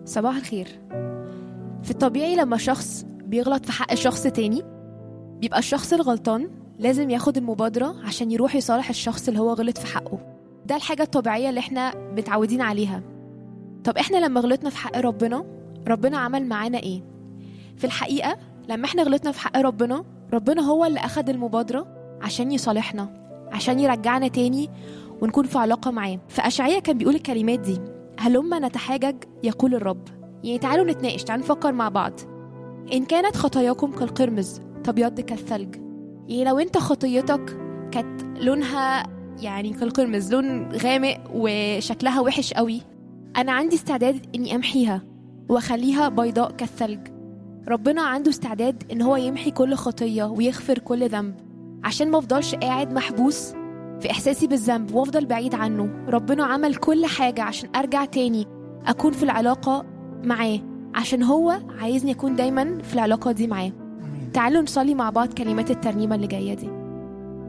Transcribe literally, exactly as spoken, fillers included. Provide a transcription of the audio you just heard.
صباح الخير. في الطبيعي لما شخص بيغلط في حق شخص تاني بيبقى الشخص الغلطان لازم ياخد المبادرة عشان يروح يصالح الشخص اللي هو غلط في حقه. ده الحاجة الطبيعية اللي احنا متعودين عليها. طب احنا لما غلطنا في حق ربنا، ربنا عمل معانا ايه؟ في الحقيقة لما احنا غلطنا في حق ربنا، ربنا هو اللي أخد المبادرة عشان يصالحنا، عشان يرجعنا تاني ونكون في علاقة معاه. فأشعياء كان بيقول الكلمات دي: هلما نتحاجج يقول الرب. يعني تعالوا نتناقش، تعالوا نفكر مع بعض. إن كانت خطاياكم كالقرمز تبيض كالثلج. يعني لو انت خطيتك كانت لونها يعني كالقرمز، لون غامق وشكلها وحش قوي، أنا عندي استعداد إني أمحيها وأخليها بيضاء كالثلج. ربنا عنده استعداد إن هو يمحي كل خطية ويغفر كل ذنب، عشان ما أفضلش قاعد محبوس في إحساسي بالذنب وأفضل بعيد عنه. ربنا عمل كل حاجة عشان أرجع تاني أكون في العلاقة معاه، عشان هو عايزني أكون دايما في العلاقة دي معاه. تعالوا نصلي مع بعض كلمات الترنيمة اللي جاية دي.